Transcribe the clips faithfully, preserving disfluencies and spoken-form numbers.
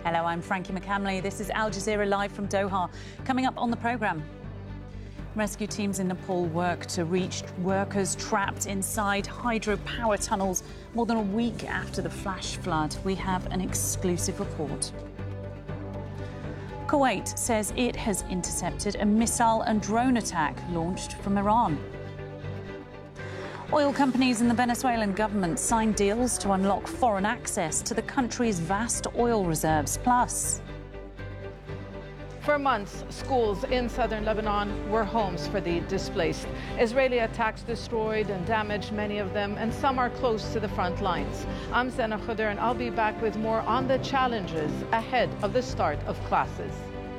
Hello, I'm Frankie McCamley. This is Al Jazeera Live from Doha. Coming up on the programme, rescue teams in Nepal work to reach workers trapped inside hydropower tunnels more than a week after the flash flood. We have an exclusive report. Kuwait says it has intercepted a missile and drone attack launched from Iran. Oil companies and the Venezuelan government signed deals to unlock foreign access to the country's vast oil reserves. Plus, for months, schools in southern Lebanon were homes for the displaced. Israeli attacks destroyed and damaged many of them, and some are close to the front lines. I'm Zena Khuder, and I'll be back with more on the challenges ahead of the start of classes.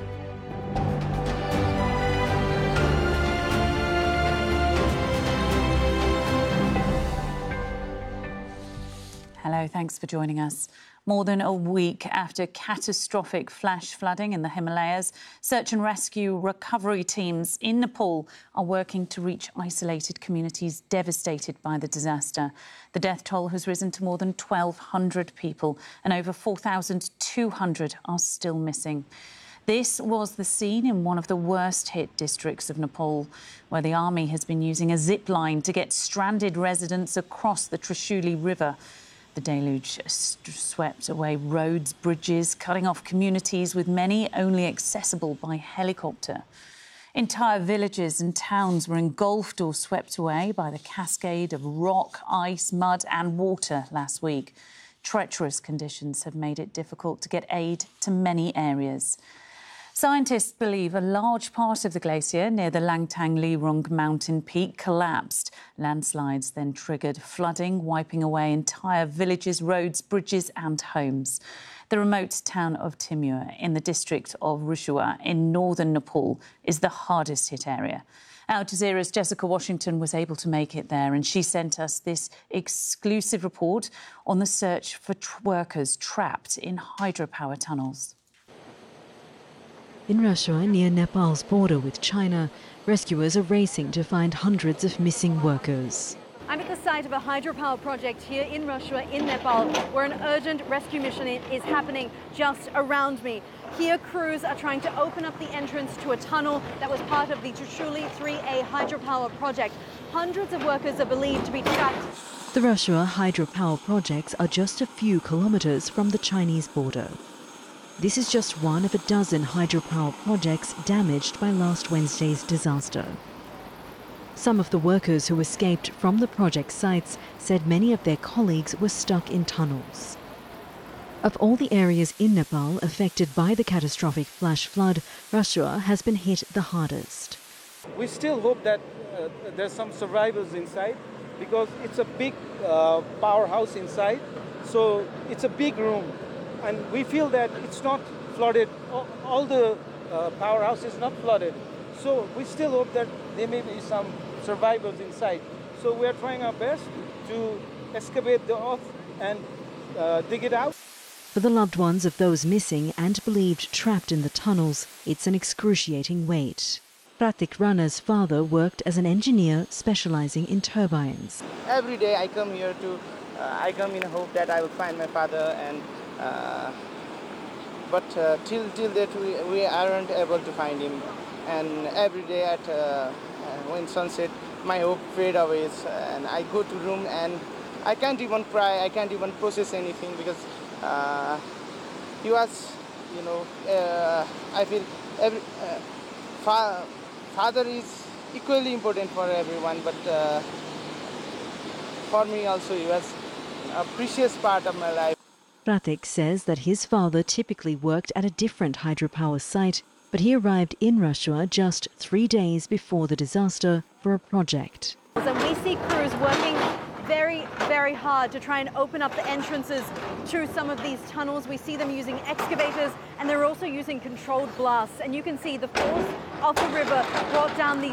Hello, thanks for joining us. More than a week after catastrophic flash flooding in the Himalayas, search and rescue recovery teams in Nepal are working to reach isolated communities devastated by the disaster. The death toll has risen to more than twelve hundred people, and over four thousand two hundred are still missing. This was the scene in one of the worst-hit districts of Nepal, where the army has been using a zip line to get stranded residents across the Trishuli River. The deluge swept away roads, bridges, cutting off communities, with many only accessible by helicopter. Entire villages and towns were engulfed or swept away by the cascade of rock, ice, mud and water last week. Treacherous conditions have made it difficult to get aid to many areas. Scientists believe a large part of the glacier near the Langtang Lirung mountain peak collapsed. Landslides then triggered flooding, wiping away entire villages, roads, bridges and homes. The remote town of Timur in the district of Rishua in northern Nepal is the hardest hit area. Al Jazeera's Jessica Washington was able to make it there, and she sent us this exclusive report on the search for tr- workers trapped in hydropower tunnels. In Rishua, near Nepal's border with China, rescuers are racing to find hundreds of missing workers. I'm at the site of a hydropower project here in Rishua, in Nepal, where an urgent rescue mission is happening just around me. Here, crews are trying to open up the entrance to a tunnel that was part of the Trishuli three A hydropower project. Hundreds of workers are believed to be trapped. The Rishua hydropower projects are just a few kilometres from the Chinese border. This is just one of a dozen hydropower projects damaged by last Wednesday's disaster. Some of the workers who escaped from the project sites said many of their colleagues were stuck in tunnels. Of all the areas in Nepal affected by the catastrophic flash flood, Rishua has been hit the hardest. We still hope that uh, there's some survivors inside, because it's a big uh, powerhouse inside, so it's a big room. And we feel that it's not flooded, all the uh, powerhouse is not flooded. So we still hope that there may be some survivors inside. So we are trying our best to excavate the earth and uh, dig it out. For the loved ones of those missing and believed trapped in the tunnels, it's an excruciating wait. Pratik Rana's father worked as an engineer specializing in turbines. Every day I come here to, uh, I come in hope that I will find my father, and Uh, but uh, till till that we, we aren't able to find him, and every day at uh, when sunset my hope fade away, and I go to room and I can't even cry, I can't even process anything, because uh, he was, you know, uh, I feel every uh, fa- father is equally important for everyone, but uh, for me also he was a precious part of my life. Pratik says that his father typically worked at a different hydropower site, but he arrived in Rishua just three days before the disaster for a project. And we see crews working very, very hard to try and open up the entrances to some of these tunnels. We see them using excavators, and they're also using controlled blasts. And you can see the force of the river brought down these